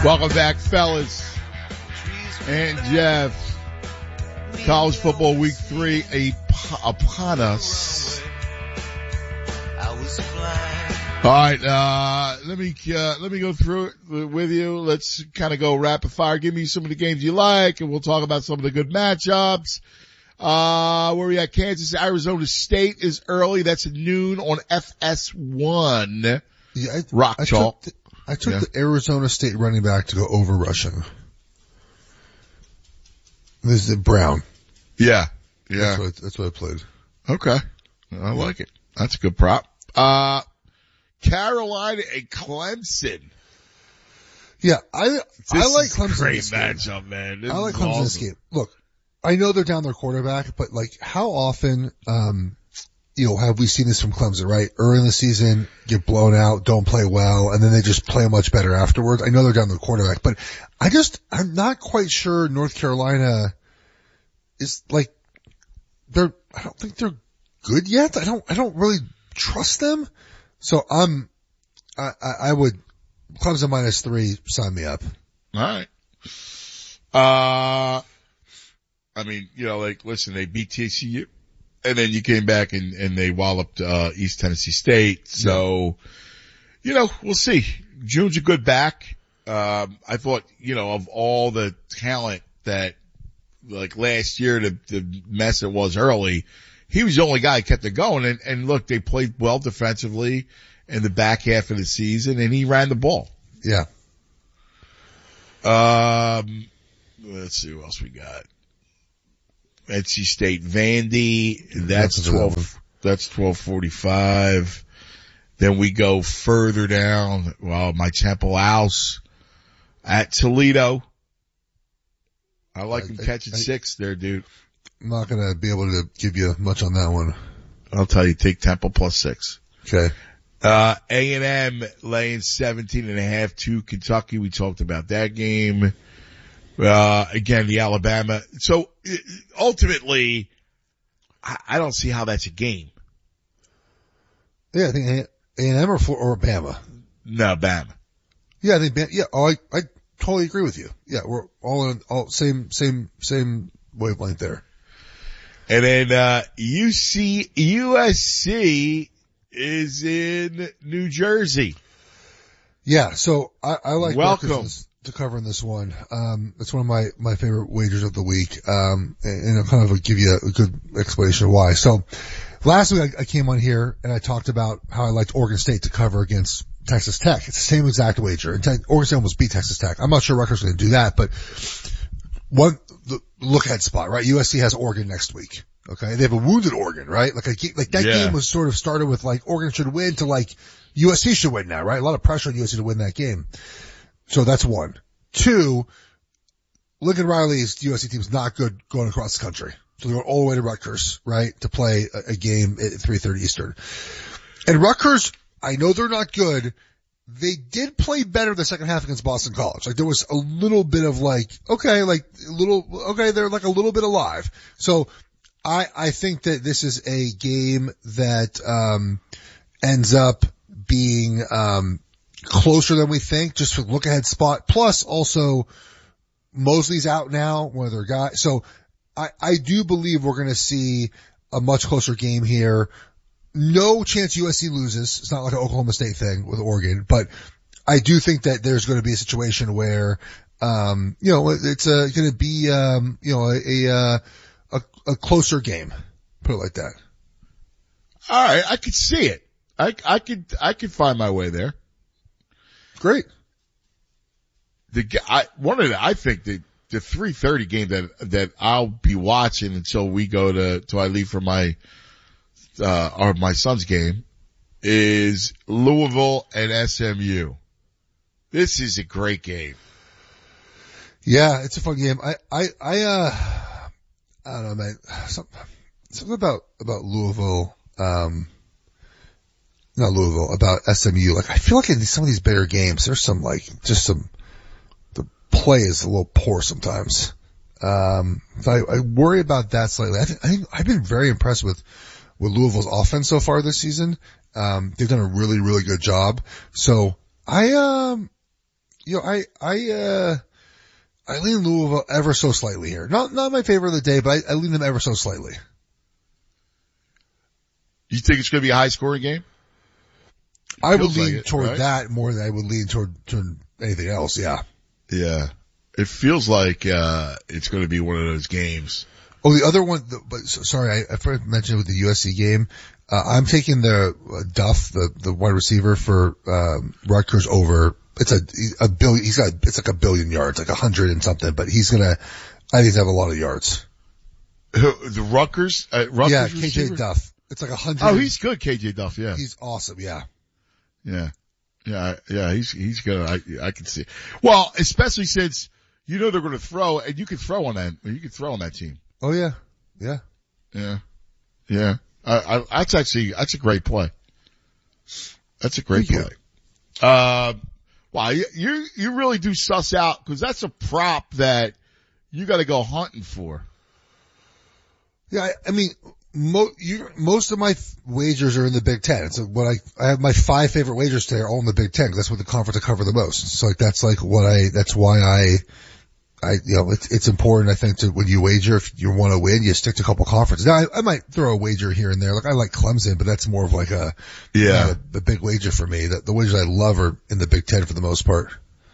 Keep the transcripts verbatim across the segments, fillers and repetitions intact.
Welcome back, fellas and Jeff. College football week three upon us. All right, uh, let me, uh, let me go through it with you. Let's kind of go rapid fire. Give me some of the games you like, and we'll talk about some of the good matchups. Uh, where we at? Kansas, Arizona State is early. That's at noon on F S one. Yeah, I, Rock I Chalk. Took the, I took yeah. the Arizona State running back to go over rushing. This is Brown. Yeah, yeah. That's what, that's what I played. Okay. I like it. That's a good prop. Uh, Carolina and Clemson. Yeah, I, This I like is Clemson. Great this game. matchup, man. This I like is Clemson awesome. this game. Look, I know they're down their quarterback, but like how often, um, you know, have we seen this from Clemson, right? Early in the season, get blown out, don't play well, and then they just play much better afterwards. I know they're down their quarterback, but I just, I'm not quite sure North Carolina is like, they're, I don't think they're good yet. I don't, I don't really trust them. So I'm, I, I, I would, Clemson minus three, sign me up. All right. Uh, I mean, you know, like, listen, they beat T C U, and then you came back and, and they walloped, uh, East Tennessee State. So, you know, we'll see. June's a good back. Um, I thought, you know, of all the talent that, like last year, the, the mess it was early, he was the only guy who kept it going. And, and look, they played well defensively in the back half of the season, and he ran the ball. Yeah. Um, let's see what else we got. N C State Vandy, that's That's twelve, that's twelve forty-five. Then we go further down, well, my Temple House at Toledo. I like him I- catching I- six there, dude. I'm not gonna be able to give you much on that one. I'll tell you, take Temple plus six. Okay. Uh, A and M laying seventeen and a half to Kentucky. We talked about that game. Uh, again, the Alabama. So uh, ultimately, I, I don't see how that's a game. Yeah, I think A and M or, or Bama. No, Bama. Yeah, I think Bama, yeah, oh, I, I totally agree with you. Yeah, we're all in, all same, same, same wavelength there. And then, uh, U C, U S C is in New Jersey. Yeah, so I, I like Welcome to cover in this one. Um, it's one of my, my favorite wagers of the week. Um, and, and I'll kind of give you a, a good explanation of why. So last week I, I came on here and I talked about how I liked Oregon State to cover against Texas Tech. It's the same exact wager. And te- Oregon State almost beat Texas Tech. I'm not sure Rutgers going to do that, but one, the look ahead spot, right? U S C has Oregon next week. Okay. They have a wounded Oregon, right? Like, a, like that Yeah. game was sort of started with like Oregon should win to like U S C should win now, right? A lot of pressure on U S C to win that game. So that's one. Two, Lincoln Riley's U S C team's not good going across the country. So they're going all the way to Rutgers, right? To play a, a game at three thirty Eastern. And Rutgers, I know they're not good. They did play better the second half against Boston College. Like there was a little bit of like, okay, like a little, okay, they're like a little bit alive. So I, I think that this is a game that, um, ends up being, um, closer than we think, just for look ahead spot. Plus also Mosley's out now, one of their guys. So I, I do believe we're going to see a much closer game here. No chance U S C loses. It's not like an Oklahoma State thing with Oregon, but I do think that there's going to be a situation where, um, you know, it's uh, going to be, um, you know, a, a, a, a closer game. Put it like that. All right. I could see it. I, I could, I could find my way there. Great. The, I, one of the, I think the, the three thirty game that, that I'll be watching until we go to, till I leave for my, uh, or my son's game is Louisville and S M U. This is a great game. Yeah, it's a fun game. I, I, I, uh, I don't know, man. Something, something about, about Louisville, um, not Louisville, about S M U. Like, I feel like in some of these better games, there's some like, just some, the play is a little poor sometimes. Um, so I, I worry about that slightly. I think, I think I've been very impressed with, with Louisville's offense so far this season. Um, they've done a really, really good job. So I, um, You know, I, I, uh, I lean Louisville ever so slightly here. Not, not my favorite of the day, but I, I lean them ever so slightly. You think it's going to be a high scoring game? It I would lean like it, toward right? that more than I would lean toward, toward anything else. Yeah. Yeah. It feels like, uh, it's going to be one of those games. Oh, the other one, the, but so, sorry, I, I forgot to mention with the U S C game. Uh, I'm taking the uh, Duff, the, the wide receiver for, um, Rutgers over. It's a, a billion, he's got, it's like a billion yards, like a hundred and something, but he's gonna, I think he's have a lot of yards. Who, the Rutgers? Uh, Rutgers Yeah, K J receiver? Duff. It's like a hundred. Oh, he's good, K J Duff, yeah. He's awesome, yeah. Yeah. Yeah, yeah, he's, he's good. I, I can see. Well, especially since you know they're going to throw, and you can throw on that, you can throw on that team. Oh yeah, yeah. Yeah. Yeah. I, I, that's actually, that's a great play. That's a great Thank play. Uh, wow, you, you, you really do suss out, cause that's a prop that you gotta go hunting for. Yeah, I, I mean, mo- you, most of my f- wagers are in the Big Ten. So what I, I have my five favorite wagers today are all in the Big Ten, cause that's what the conference I cover the most. So like, that's like what I, that's why I, I, you know, it's, it's important, I think, to, when you wager, if you want to win, you stick to a couple conferences. Now, I, I might throw a wager here and there. Like, I like Clemson, but that's more of like a, Yeah. not a, a big wager for me. The, the wagers I love are in the Big Ten for the most part.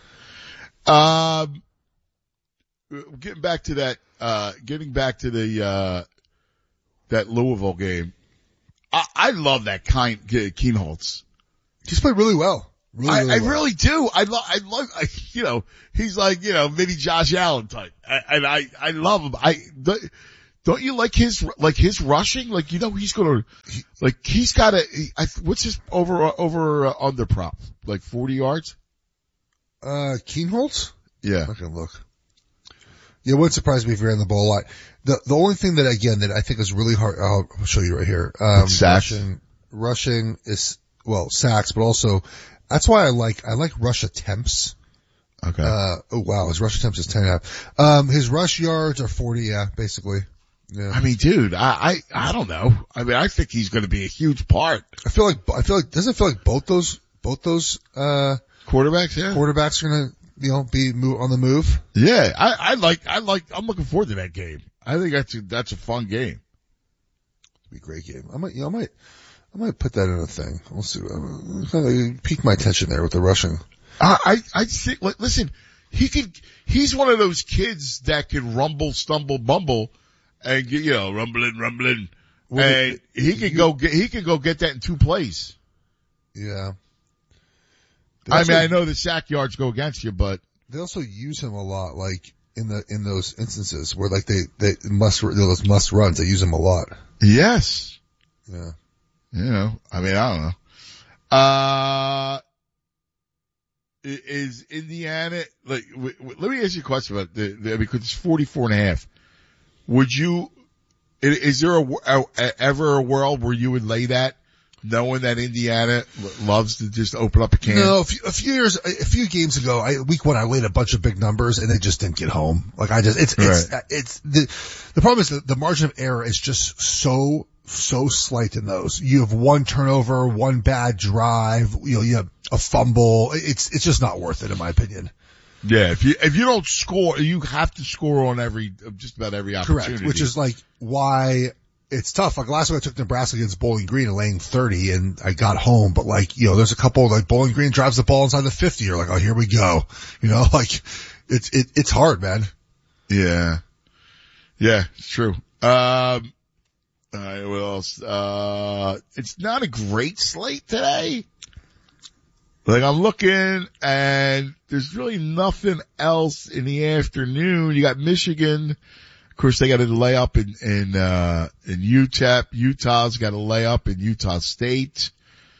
Um, getting back to that, uh, getting back to the, uh, that Louisville game. I, I love that kind, Kienholz. He's played really well. Really, I, really I well. really do. I love, I love, I, you know, he's like, you know, mini Josh Allen type. I, and I, I love him. I, don't, don't you like his, like his rushing? Like, you know, he's gonna, like, he's got a, he, I, what's his over, over, uh, under prop? Like forty yards? Uh, Kienholz? Yeah. I can look. Yeah, it wouldn't surprise me if he ran the ball a lot. The, the only thing that, again, that I think is really hard, I'll, I'll show you right here. Um, Sacks. rushing, rushing is, well, sacks, but also, that's why I like, I like rush attempts. Okay. Uh, oh wow, his rush attempts is ten and a half. Um, his rush yards are forty, yeah, basically. Yeah. I mean, dude, I, I, I don't know. I mean, I think he's going to be a huge part. I feel like, I feel like, doesn't it feel like both those, both those, uh, Quarterbacks, yeah. quarterbacks are gonna, you know, be move, on the move? Yeah, I, I like, I like, I'm looking forward to that game. I think that's a, that's a fun game. It'd be a great game. I might, you know, I might, I might put that in a thing. We'll see. Uh, piqued my attention there with the rushing. I, I, I think, like, listen, he could, he's one of those kids that can rumble, stumble, bumble, and get, you know, rumbling, rumbling, Well, and the- he can you- go get, he can go get that in two plays. Yeah. They I also- mean, I know the sack yards go against you, but They also use him a lot, like, in the, in those instances where like they, they must, those must runs, they use him a lot. yes, Yeah. you know, I mean, I don't know. Uh, i- is Indiana, like, w- w- let me ask you a question about the, the because it's forty-four and a half. Would you, i- is there a, a, a ever a world where you would lay that knowing that Indiana lo- loves to just open up a can? No, a few, a few years, a few games ago, I, week one, I laid a bunch of big numbers and they just didn't get home. Like I just, it's, it's, Right. it's, the, the problem is that the margin of error is just so, so slight in those. You have one turnover, one bad drive, you know, you have a fumble. It's, it's just not worth it in my opinion. Yeah, if you, if you don't score, you have to score on every, just about every opportunity. Correct. Which is like why it's tough. Like last week I took Nebraska against Bowling Green and laying thirty and I got home, but like, you know, there's a couple like Bowling Green drives the ball inside the fifty. You're like, oh, here we go. You know, like it's, it, it's hard, man. Yeah. Yeah, it's true. Um, all right, what else? Uh, it's not a great slate today. Like I'm looking and there's really nothing else in the afternoon. You got Michigan. Of course, they got a layup in, in, uh, in U T E P. Utah's got a layup in Utah State.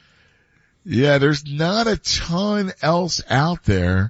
Yeah, there's not a ton else out there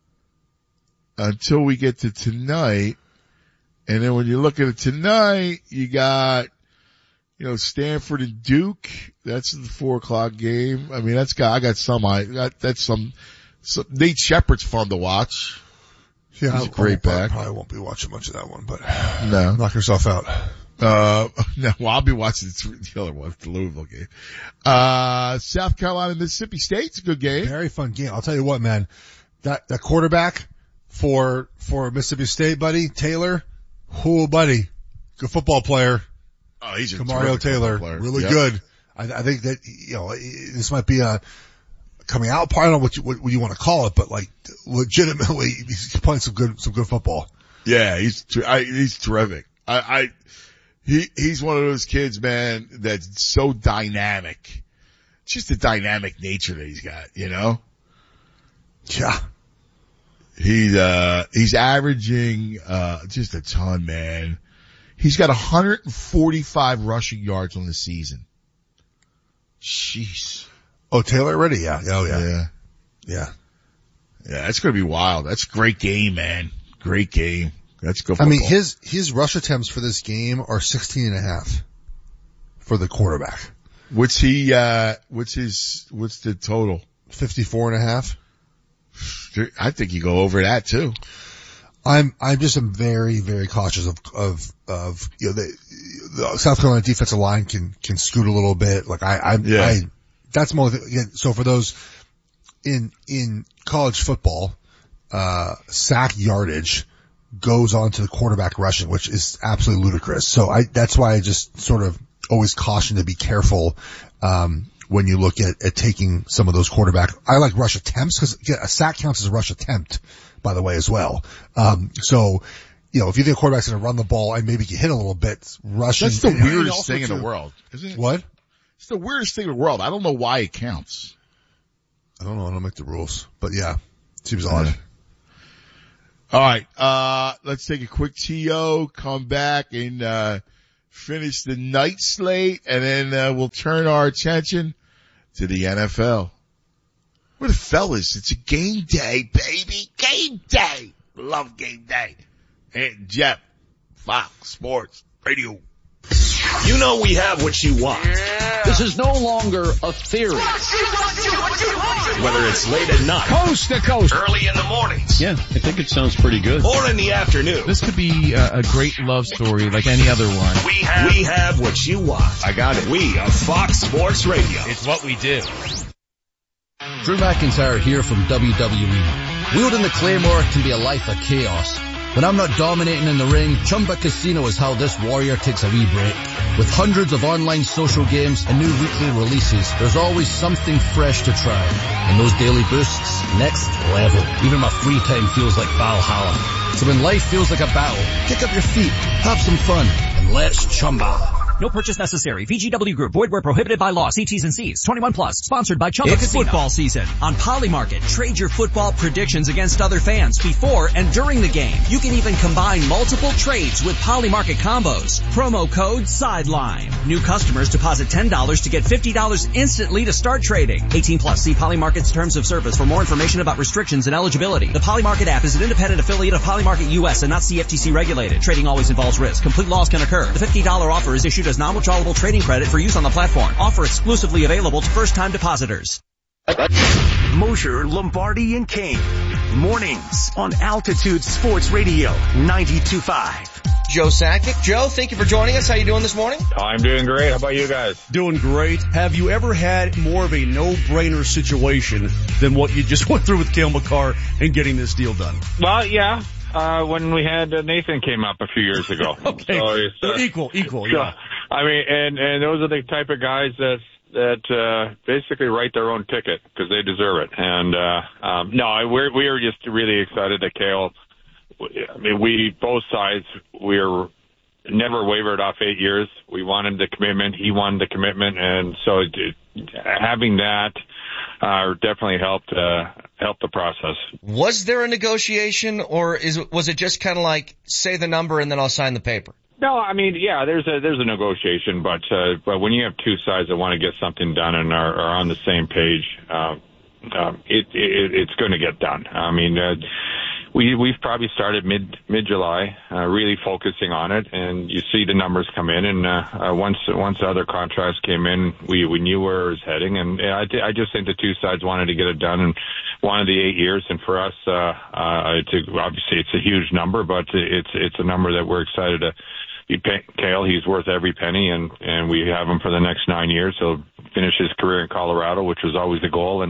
until we get to tonight. And then when you look at it tonight, you got, you know, Stanford and Duke. That's the four o'clock game. I mean, that's got, I got some, I got, that's some, some Nate Shepard's fun to watch. Yeah, He's a I- great I, back. I probably won't be watching much of that one, but No. knock yourself out. Uh, no, well, I'll be watching the, the other one, the Louisville game. Uh, South Carolina, Mississippi State's a good game. Very fun game. I'll tell you what, man. that, that quarterback for, for Mississippi State, buddy, Taylor, who, buddy, good football player. Oh, he's a Kamario Taylor, player. really Yep. good. I, I think that, you know, this might be a coming out part. I don't know what you, what, what you want to call it, but like legitimately he's playing some good, some good football. Yeah, he's, I, he's terrific. I, I, he, he's one of those kids, man, that's so dynamic. Just the dynamic nature that he's got, you know? Yeah. He's, uh, he's averaging, uh, just a ton, man. He's got one hundred forty-five rushing yards on the season. Jeez. Oh, Taylor already? Yeah. Oh, yeah. Yeah. Yeah. Yeah, that's gonna be wild. That's a great game, man. Great game. That's good I football. mean, his, his rush attempts for this game are sixteen and a half for the quarterback. What's he, uh, what's his, what's the total? fifty-four and a half. I think you go over that too. I'm, I'm just am very, very cautious of, of, of, you know, the, the South Carolina defensive line can, can scoot a little bit. Like I, I, Yeah. I, that's more, again, so for those in, in college football, uh, sack yardage goes on to the quarterback rushing, which is absolutely ludicrous. So I, that's why I just sort of always caution to be careful, um, when you look at, at taking some of those quarterback. I like rush attempts because yeah, a sack counts as a rush attempt, by the way, as well. Um, so, you know, if you think a quarterback's going to run the ball and maybe get hit a little bit, rushing. That's the and- and weirdest also thing in too- the world, isn't it? What? It's the weirdest thing in the world. I don't know why it counts. I don't know. I don't make the rules, but yeah, seems odd. Yeah. All right, uh, let's take a quick T O, come back and, uh, finish the night slate, and then, uh, we'll turn our attention to the N F L. Where the fellas, it's a game day, baby. Game day. Love game day. And Jeff, Fox Sports Radio. You know we have what you want. Yeah. This is no longer a theory. Whether it's late at night, Coast to coast, early in the mornings, Yeah, I think it sounds pretty good. or in the afternoon. This could be a, a great love story like any other one. We have, we have what you want. I got it. We are Fox Sports Radio. It's what we do. Drew McIntyre here from W W E. Wielding the Claymore can be a life of chaos. When I'm not dominating in the ring, Chumba Casino is how this warrior takes a wee break. With hundreds of online social games and new weekly releases, there's always something fresh to try. And those daily boosts, next level. Even my free time feels like Valhalla. So when life feels like a battle, kick up your feet, have some fun, and let's Chumba. No purchase necessary. V G W Group. Void where prohibited by law. See T's and C's. twenty-one plus. Sponsored by Chumba It's Casino. football season on Polymarket. Trade your football predictions against other fans before and during the game. You can even combine multiple trades with Polymarket combos. Promo code SIDELINE. New customers deposit ten dollars to get fifty dollars instantly to start trading. eighteen plus. See Polymarket's terms of service for more information about restrictions and eligibility. The Polymarket app is an independent affiliate of Polymarket U S and not C F T C regulated. Trading always involves risk. Complete loss can occur. The fifty dollars offer is issued as non-withdrawable trading credit for use on the platform. Offer exclusively available to first-time depositors. Mosher, Lombardi, and Kane. Mornings on Altitude Sports Radio ninety-two point five. Joe Sakic. Joe, thank you for joining us. How you doing this morning? I'm doing great. How about you guys? Doing great. Have you ever had more of a no-brainer situation than what you just went through with Cale Makar and getting this deal done? Well, yeah. Uh, when we had uh, Nathan came up a few years ago. Okay. So it's, uh, equal, equal, so, yeah. I mean, and, and those are the type of guys that, that, uh, basically write their own ticket because they deserve it. And, uh, um, no, we're, we are just really excited that Cale, I mean, we, both sides, we're never wavered off eight years. We wanted the commitment. He wanted the commitment. And so it, having that, uh, definitely helped, uh, helped the process. Was there a negotiation, or is was it just kind of like, say the number and then I'll sign the paper? No, I mean, yeah, there's a there's a negotiation, but uh, but when you have two sides that want to get something done and are, are on the same page, uh, uh, it, it it's going to get done. I mean, uh, we we've probably started mid mid July, uh, really focusing on it, and you see the numbers come in, and uh, uh, once once the other contracts came in, we we knew where it was heading, and I I just think the two sides wanted to get it done and wanted the eight years, and for us, uh, uh, it's a, obviously it's a huge number, but it's it's a number that we're excited to. He, Cale, he's worth every penny, and, and we have him for the next nine years. He'll finish his career in Colorado, which was always the goal, and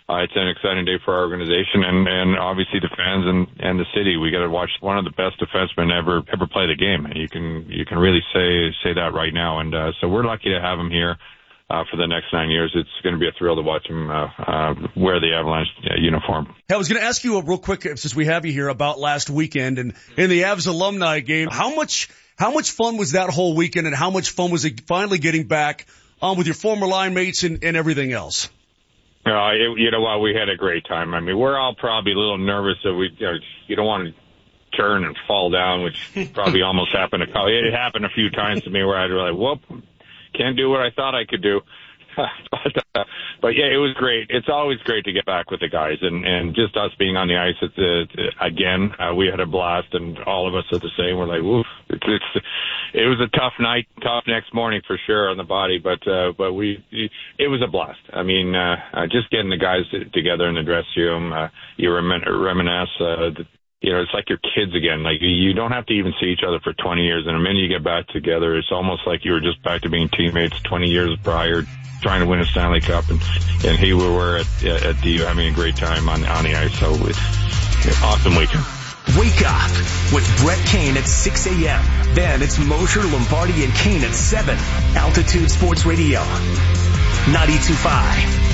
uh, it's an exciting day for our organization and, and obviously the fans and, and the city. We got to watch one of the best defensemen ever ever play the game. You can you can really say say that right now. And uh, so we're lucky to have him here uh, for the next nine years. It's going to be a thrill to watch him uh, uh, wear the Avalanche uh, uniform. Hey, I was going to ask you a real quick, since we have you here, about last weekend and in the Avs alumni game. How much how much fun was that whole weekend, and how much fun was it finally getting back on with your former line mates and, and everything else? Uh, it, you know what? We had a great time. I mean, we're all probably a little nervous that we, you know, you don't want to turn and fall down, which probably almost happened to Kyle. It happened a few times to me where I'd be like, whoop, can't do what I thought I could do. but, uh, but yeah, it was great. It's always great to get back with the guys, and, and just us being on the ice at the, again, uh, we had a blast, and all of us are the same. We're like, woof. It's, it's, it was a tough night, tough next morning for sure on the body, but, uh, but we, it was a blast. I mean, uh, uh just getting the guys together in the dressing room, uh, you remin- reminisce, uh, the, you know, it's like your kids again. Like, you don't have to even see each other for twenty years, and the minute you get back together, it's almost like you were just back to being teammates twenty years prior, trying to win a Stanley Cup, and, and here we were at, at the, having a great time on, on the ice. So it's awesome weekend. Wake up with Brett Kane at six a.m. Then it's Mosher, Lombardi, and Kane at seven. Altitude Sports Radio, ninety-two point five.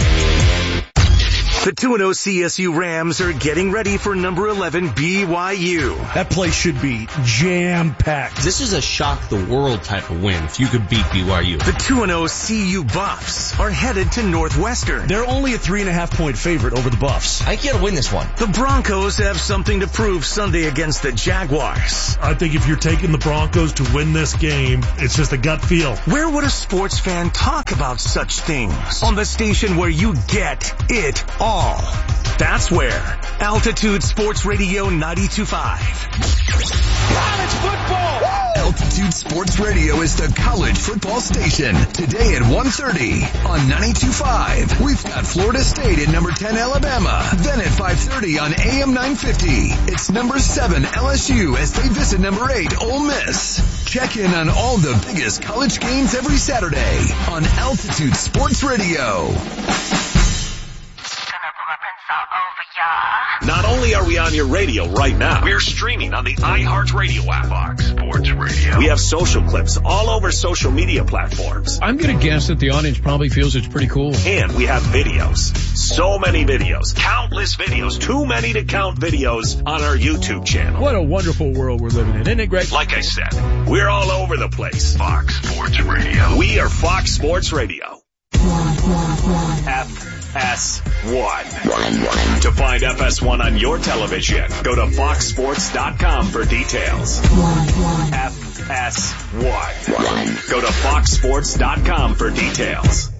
The two and oh C S U Rams are getting ready for number eleven B Y U. That place should be jam-packed. This is a shock the world type of win if you could beat B Y U. The two and oh C U Buffs are headed to Northwestern. They're only a three and a half point favorite over the Buffs. I think you gotta win this one. The Broncos have something to prove Sunday against the Jaguars. I think if you're taking the Broncos to win this game, it's just a gut feel. Where would a sports fan talk about such things? On the station where you get it all. That's where Altitude Sports Radio ninety-two point five. College football! Altitude Sports Radio is the college football station. Today at one thirty on ninety-two point five. We've got Florida State at number ten Alabama. Then at five thirty on A M nine fifty, it's number seven L S U as they visit number eight Ole Miss. Check in on all the biggest college games every Saturday on Altitude Sports Radio. Not only are we on your radio right now, we're streaming on the iHeartRadio app. Fox Sports Radio. We have social clips all over social media platforms. I'm going to guess that the audience probably feels it's pretty cool. And we have videos. So many videos. Countless videos. Too many to count videos on our YouTube channel. What a wonderful world we're living in, isn't it, Greg? Like I said, we're all over the place. Fox Sports Radio. We are Fox Sports Radio. F S one. To find F S one on your television, go to fox sports dot com for details. F S one. Go to fox sports dot com for details.